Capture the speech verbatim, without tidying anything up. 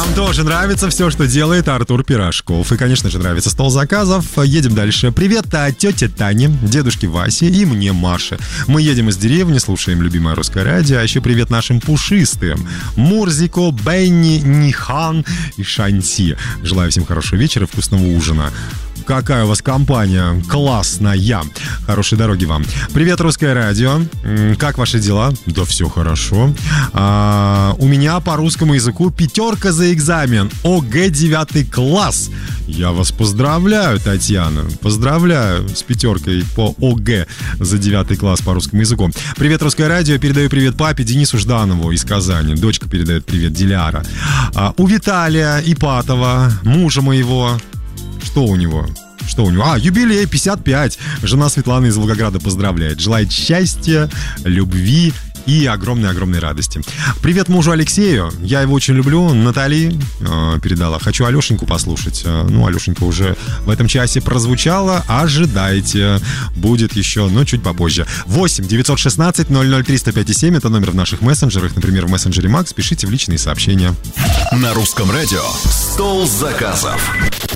Нам тоже нравится все, что делает Артур Пирожков. И, конечно же, нравится стол заказов. Едем дальше. Привет от тети Тани, дедушки Васи и мне, Маше. Мы едем из деревни, слушаем любимое русское радио. А еще привет нашим пушистым. Мурзико, Бенни, Нихан и Шанси. Желаю всем хорошего вечера, вкусного ужина. Какая у вас компания классная. Хорошей дороги вам. Привет, русское радио. Как ваши дела? Да все хорошо. А, у меня по русскому языку пятерка за экзамен. ОГЭ девятый класс. Я вас поздравляю, Татьяна. Поздравляю с пятеркой по ОГЭ за девятый класс по русскому языку. Привет, русское радио. Передаю привет папе Денису Жданову из Казани. Дочка передает привет, Диляра. А, у Виталия Ипатова, мужа моего. Что у него? Что у него? А, юбилей, пятьдесят пять. Жена Светлана из Волгограда поздравляет. Желает счастья, любви и огромной-огромной радости. Привет мужу Алексею. Я его очень люблю. Натали э, передала. Хочу Алешеньку послушать. Э, ну, Алешенька уже в этом часе прозвучала. Ожидайте. Будет еще, но чуть попозже. восемь девятьсот шестнадцать ноль ноль три сто пять семь. Это номер в наших мессенджерах. Например, в мессенджере Макс. Пишите в личные сообщения. На русском радио «Стол заказов».